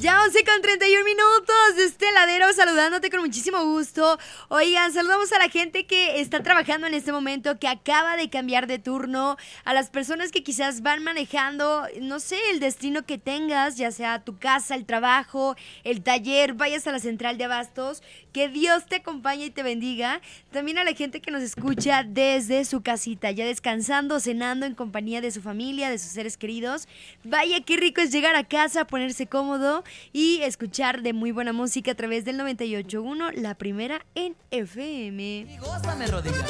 Ya 11:31 de este ladero, saludándote con muchísimo gusto. Oigan, saludamos a la gente que está trabajando en este momento, que acaba de cambiar de turno, a las personas que quizás van manejando, no sé, el destino que tengas, ya sea tu casa, el trabajo, el taller, vayas a la central de abastos. Que Dios te acompañe y te bendiga. También a la gente que nos escucha desde su casita, ya descansando, cenando en compañía de su familia, de sus seres queridos. Vaya, qué rico es llegar a casa, ponerse cómodo y escuchar de muy buena música a través del 98.1, la primera en FM. Gózame, rodilla.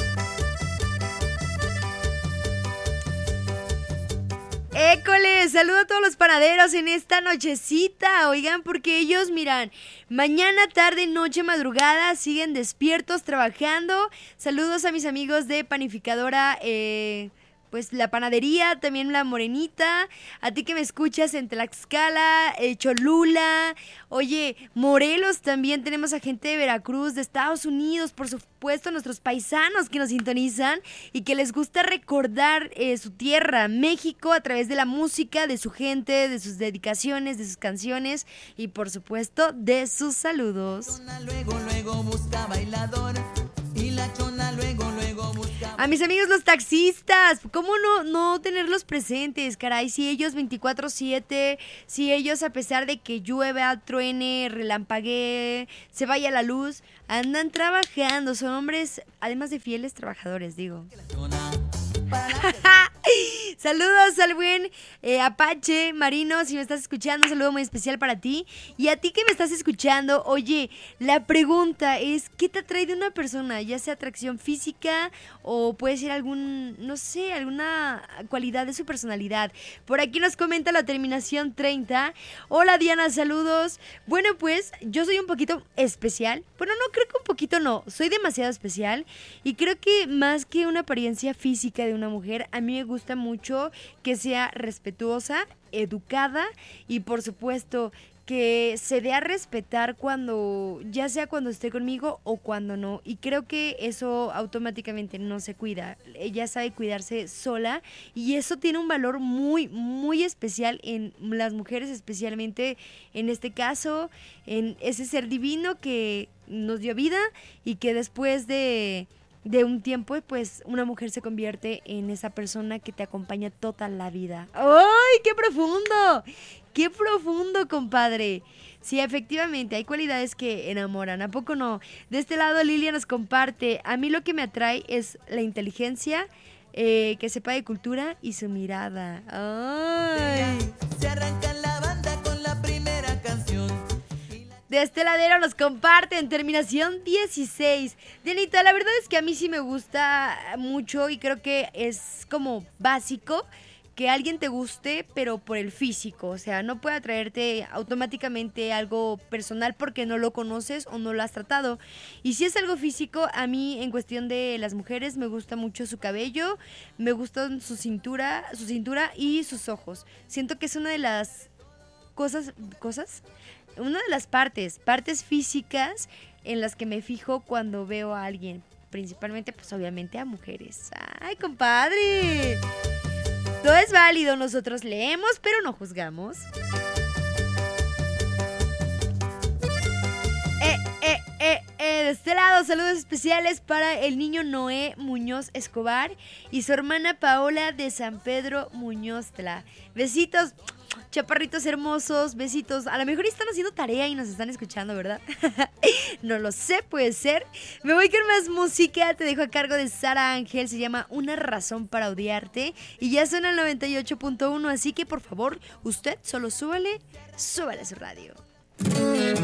¡École! Saludo a todos los panaderos en esta nochecita. Oigan, porque ellos, miran, mañana, tarde, noche, madrugada, siguen despiertos, trabajando. Saludos a mis amigos de Panificadora, pues la panadería, también la Morenita, a ti que me escuchas en Tlaxcala, Cholula, oye, Morelos también, tenemos a gente de Veracruz, de Estados Unidos, por supuesto, nuestros paisanos que nos sintonizan y que les gusta recordar su tierra, México, a través de la música, de su gente, de sus dedicaciones, de sus canciones y por supuesto, de sus saludos. Luego busca bailador y la chona luego busca... A mis amigos los taxistas, ¿cómo no tenerlos presentes, caray? Si ellos 24/7, si ellos a pesar de que llueva, truene, relampaguee, se vaya la luz, andan trabajando, son hombres, además de fieles trabajadores, digo. Saludos al buen Apache Marino, si me estás escuchando, un saludo muy especial para ti. Y a ti que me estás escuchando, oye, la pregunta es, ¿qué te atrae de una persona? Ya sea atracción física o puede ser no sé, alguna cualidad de su personalidad. Por aquí nos comenta la terminación 30. Hola Diana, saludos. Bueno, pues yo soy un poquito especial. Bueno, no, creo que un poquito no, soy demasiado especial. Y creo que más que una apariencia física de una mujer, a mí me gusta mucho que sea respetuosa, educada y por supuesto que se dé a respetar ya sea cuando esté conmigo o cuando no, y creo que eso automáticamente no se cuida, ella sabe cuidarse sola y eso tiene un valor muy muy especial en las mujeres, especialmente en este caso, en ese ser divino que nos dio vida y que después de un tiempo, pues una mujer se convierte en esa persona que te acompaña toda la vida. ¡Ay, qué profundo! ¡Qué profundo, compadre! Sí, efectivamente, hay cualidades que enamoran, ¿a poco no? De este lado, Lilia nos comparte, a mí lo que me atrae es la inteligencia, que sepa de cultura y su mirada. ¡Ay! Se arranca la banda con la primera canción. De este ladero nos comparten, terminación 16. Dianita, la verdad es que a mí sí me gusta mucho y creo que es como básico que alguien te guste, pero por el físico. O sea, no puede atraerte automáticamente algo personal porque no lo conoces o no lo has tratado. Y si es algo físico, a mí en cuestión de las mujeres me gusta mucho su cabello, me gustan su cintura y sus ojos. Siento que es una de las una de las partes físicas en las que me fijo cuando veo a alguien, principalmente pues obviamente a mujeres. ¡Ay, compadre! Todo es válido, nosotros leemos pero no juzgamos. De este lado, saludos especiales para el niño Noé Muñoz Escobar y su hermana Paola de San Pedro Muñoztla. Besitos, chaparritos hermosos, besitos. A lo mejor están haciendo tarea y nos están escuchando, ¿verdad? No lo sé, puede ser. Me voy con más música, te dejo a cargo de Sara Ángel, se llama Una razón para odiarte y ya suena el 98.1, así que por favor, usted solo súbale a su radio.